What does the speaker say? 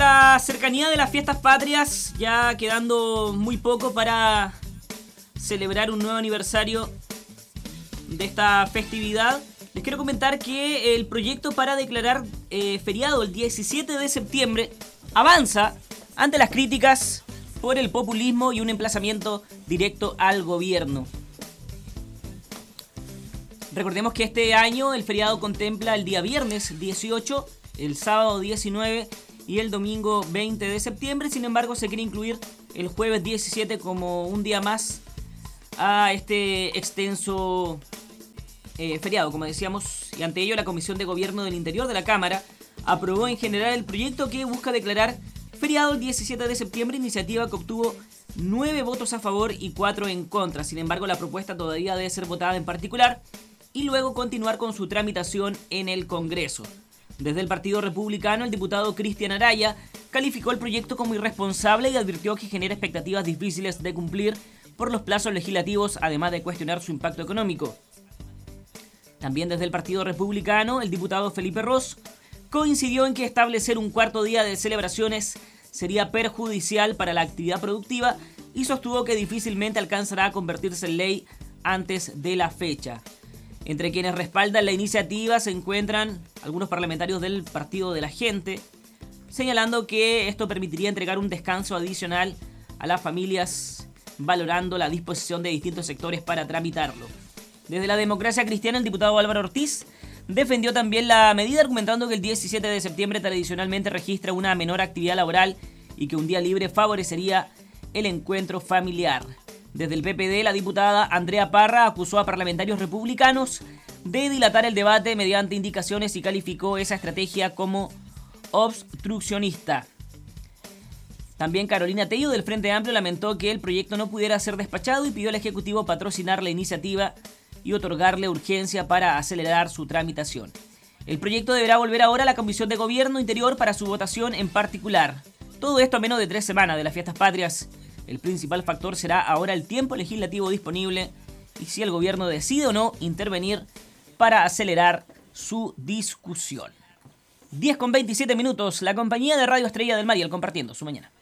la cercanía de las fiestas patrias, ya quedando muy poco para celebrar un nuevo aniversario de esta festividad, les quiero comentar que el proyecto para declarar feriado el 17 de septiembre avanza ante las críticas por el populismo y un emplazamiento directo al gobierno. Recordemos que este año el feriado contempla el día viernes 18, el sábado 19 y el domingo 20 de septiembre. Sin embargo, se quiere incluir el jueves 17 como un día más a este extenso feriado, como decíamos, y ante ello la Comisión de Gobierno del Interior de la Cámara aprobó en general el proyecto que busca declarar feriado el 17 de septiembre, iniciativa que obtuvo 9 votos a favor y 4 en contra. Sin embargo, la propuesta todavía debe ser votada en particular y luego continuar con su tramitación en el Congreso. Desde el Partido Republicano, el diputado Cristian Araya calificó el proyecto como irresponsable y advirtió que genera expectativas difíciles de cumplir por los plazos legislativos, además de cuestionar su impacto económico. También desde el Partido Republicano, el diputado Felipe Ros coincidió en que establecer un cuarto día de celebraciones sería perjudicial para la actividad productiva y sostuvo que difícilmente alcanzará a convertirse en ley antes de la fecha. Entre quienes respaldan la iniciativa se encuentran algunos parlamentarios del Partido de la Gente, señalando que esto permitiría entregar un descanso adicional a las familias, valorando la disposición de distintos sectores para tramitarlo. Desde la Democracia Cristiana, el diputado Álvaro Ortiz defendió también la medida, argumentando que el 17 de septiembre tradicionalmente registra una menor actividad laboral y que un día libre favorecería el encuentro familiar. Desde el PPD, la diputada Andrea Parra acusó a parlamentarios republicanos de dilatar el debate mediante indicaciones y calificó esa estrategia como obstruccionista. También Carolina Tello, del Frente Amplio, lamentó que el proyecto no pudiera ser despachado y pidió al Ejecutivo patrocinar la iniciativa y otorgarle urgencia para acelerar su tramitación. El proyecto deberá volver ahora a la Comisión de Gobierno Interior para su votación en particular. Todo esto a menos de 3 semanas de las fiestas patrias. El principal factor será ahora el tiempo legislativo disponible y si el gobierno decide o no intervenir para acelerar su discusión. 10:27 minutos, la compañía de Radio Estrella del Mariel compartiendo su mañana.